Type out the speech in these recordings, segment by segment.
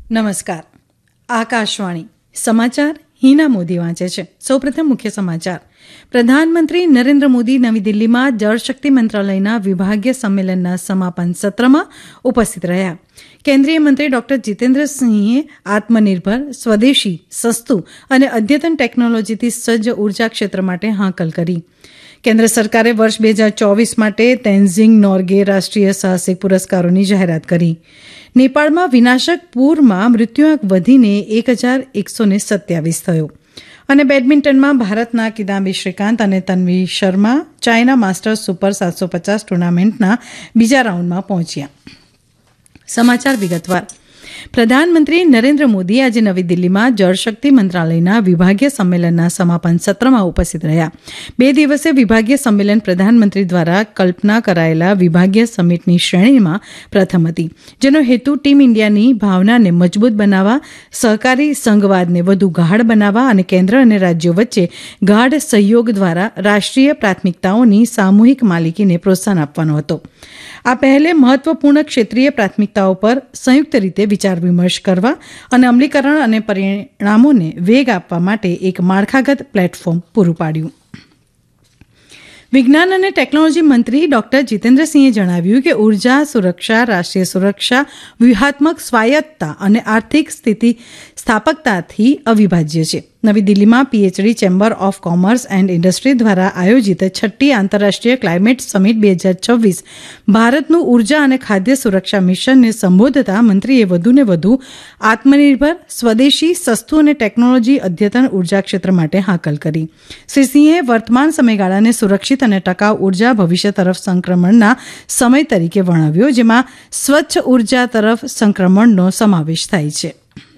નમસ્કાર. આકાશવાણી સમાચાર હિના મોદી વાંચે છે. સૌપ્રથમ મુખ્ય સમાચાર. પ્રધાનમંત્રી નરેન્દ્ર મોદી નવી દિલ્હીમાં જળશક્તિ મંત્રાલયના વિભાગીય સંમેલનના સમાપન સત્રમાં ઉપસ્થિત રહ્યા. કેન્દ્રીય મંત્રી ડોક્ટર જીતેન્દ્રસિંહે આત્મનિર્ભર, સ્વદેશી, સસ્તું અને અદ્યતન ટેકનોલોજીથી સજ્જ ઉર્જા ક્ષેત્ર માટે હાંકલ કરી. કેન્દ્ર સરકારે વર્ષ 2024 માટે તેન્ઝિંગ નોર્ગે રાષ્ટ્રીય સાહસિક પુરસ્કારોની જાહેરાત કરી. નેપાળમાં વિનાશક પૂરમાં મૃત્યુઆંક વધીને 1127 થયો. અને બેડમિન્ટનમાં ભારતના કિદામ્બી શ્રીકાંત અને Tanvi Sharma China masters super 750 ટુર્નામેન્ટના બીજા રાઉન્ડમાં પહોંચ્યા. સમાચાર વિગતવાર. પ્રધાનમંત્રી નરેન્દ્ર મોદી આજે નવી દિલ્હીમાં જળશક્તિ મંત્રાલયના વિભાગીય સંમેલનના સમાપન સત્રમાં ઉપસ્થિત રહ્યા. 2 દિવસીય વિભાગીય સંમેલન પ્રધાનમંત્રી દ્વારા કલ્પના કરાયેલા વિભાગીય સમિટની શ્રેણીમાં પ્રથમ હતી, જેનો હેતુ ટીમ ઇન્ડિયાની ભાવનાને મજબૂત બનાવવા, સહકારી સંઘવાદને વધુ ગાઢ બનાવવા અને કેન્દ્ર અને રાજ્યો વચ્ચે ગાઢ સહયોગ દ્વારા રાષ્ટ્રીય પ્રાથમિકતાઓની સામૂહિક માલિકીને પ્રોત્સાહન આપવાનો હતો. આ પહેલે મહત્વપૂર્ણ ક્ષેત્રીય પ્રાથમિકતાઓ પર સંયુક્ત રીતે વિચાર વિમર્શ કરવા અને અમલીકરણ અને પરિણામોને વેગ આપવા માટે એક માળખાગત પ્લેટફોર્મ પૂરું પાડ્યું. વિજ્ઞાન અને ટેકનોલોજી મંત્રી ડોક્ટર જીતેન્દ્રસિંહે જણાવ્યું કે ઉર્જા સુરક્ષા રાષ્ટ્રીય સુરક્ષા, વ્યૂહાત્મક સ્વાયત્તતા અને આર્થિક સ્થાપકતાથી અવિભાજ્ય છે. નવી દિલ્હીમાં PhD chamber of commerce and industry દ્વારા આયોજિત 6ઠ્ઠી આંતરરાષ્ટ્રીય ક્લાઇમેટ સમિટ 2026 ભારતનું ઉર્જા અને ખાદ્ય સુરક્ષા મિશનને સંબોધતા મંત્રીએ વધુને વધુ આત્મનિર્ભર, સ્વદેશી, સસ્તું અને ટેકનોલોજી અદ્યતન ઉર્જા ક્ષેત્ર માટે હાકલ કરી. શ્રી સિંહે વર્તમાન સમયગાળાને સુરક્ષિત અને ટકાઉ ઉર્જા ભવિષ્ય તરફ સંક્રમણના સમય તરીકે વર્ણવ્યો, જેમાં સ્વચ્છ ઉર્જા તરફ સંક્રમણનો સમાવેશ થાય છે.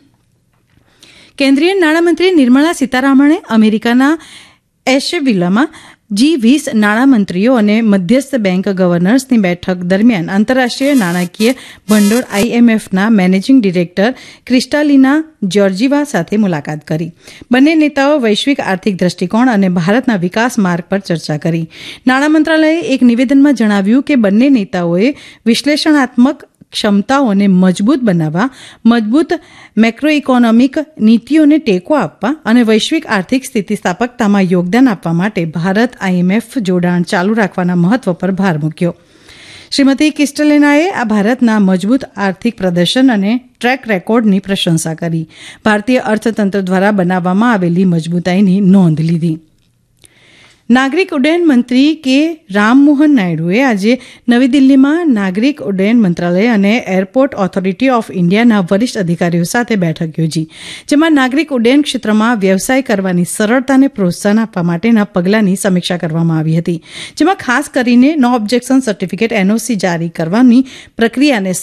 કેન્દ્રીય નાણામંત્રી નિર્મલા સીતારામણે અમેરિકાના એશેવિલમાં G20 નાણામંત્રીઓ અને મધ્યસ્થ બેંક ગવર્નર્સની બેઠક દરમિયાન આંતરરાષ્ટ્રીય નાણાકીય ભંડોળ IMFના મેનેજિંગ ડિરેક્ટર ક્રિસ્ટાલિના જ્યોર્જીવા સાથે મુલાકાત કરી. બંને નેતાઓ વૈશ્વિક આર્થિક દ્રષ્ટિકોણ અને ભારતના વિકાસ માર્ગ પર ચર્ચા કરી. નાણાં મંત્રાલયે એક નિવેદનમાં જણાવ્યું કે બંને નેતાઓએ વિશ્લેષણાત્મક ક્ષમતાઓને મજબૂત બનાવવા, મજબૂત મેક્રોઇકોનોમિક નીતિઓને ટેકો આપવા અને વૈશ્વિક આર્થિક સ્થિતિસ્થાપકતામાં યોગદાન આપવા માટે ભારત IMF જોડાણ ચાલુ રાખવાના મહત્વ પર ભાર મૂક્યો. શ્રીમતી ક્રિસ્ટાલિનાએ આ ભારતના મજબૂત આર્થિક પ્રદર્શન અને ટ્રેક રેકોર્ડની પ્રશંસા કરી. ભારતીય અર્થતંત્ર દ્વારા બનાવવામાં આવેલી મજબૂતાઈની નોંધ લીધી. નાગરિક ઉડ્ડયન મંત્રી કે રામમોહન નાયડુએ આજે નવી દિલ્હીમાં નાગરિક ઉડ્ડયન મંત્રાલય અને એરપોર્ટ ઓથોરિટી ઓફ ઇન્ડિયાના વરિષ્ઠ અધિકારીઓ સાથે બેઠક યોજી, જેમાં નાગરિક ઉડ્ડયન ક્ષેત્રમાં વ્યવસાય કરવાની સરળતાને પ્રોત્સાહન આપવા માટેના પગલાંની સમીક્ષા કરવામાં આવી હતી, જેમાં ખાસ કરીને નો ઓબ્જેક્શન સર્ટિફિકેટ NOC જારી કરવાની પ્રક્રિયાને